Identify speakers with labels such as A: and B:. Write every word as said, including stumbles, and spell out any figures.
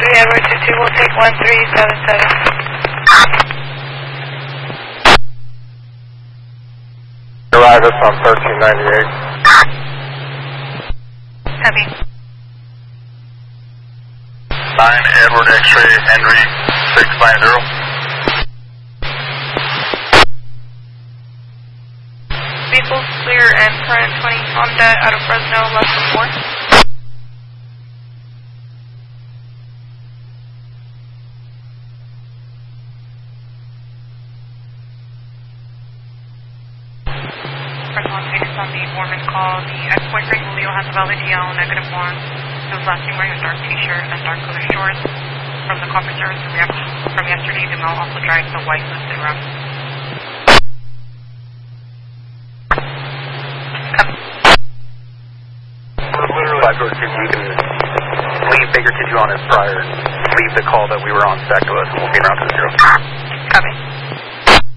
A: three, Edward two two, we'll take one three seven seven.
B: Arrive us on thirteen ninety-eight.
A: Heavy.
B: nine Edward X-ray Henry six nine zero.
A: Vehicles clear and current twenty Honda out of Fresno, less than four. First one, Phoenix on the Mormon call. The ex-boyfriend Julio has a valid D L, negative one. He was last seen wearing a dark t-shirt and dark color shorts. From the copper service from yesterday, the male also drives the white listed route.
B: five four two, you can leave Baker two two on his prior and leave the call that we were on back to us, and we'll be around to zero.
A: Copy.